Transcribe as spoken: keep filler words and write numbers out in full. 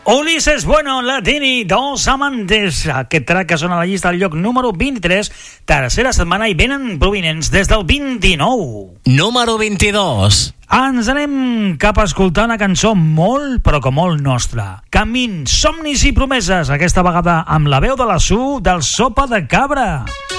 Ulises Bueno, Latini, Dos Amantes. Aquest track que sona a la llista del lloc número vint-i-tres, tercera setmana, i venen provinents des del vint-i-nou. Número vint-i-dos. Ens anem cap a escoltar una cançó molt, però que molt nostra. Camins, somnis i promeses, aquesta vegada amb la veu de la Su del Sopa de Cabra.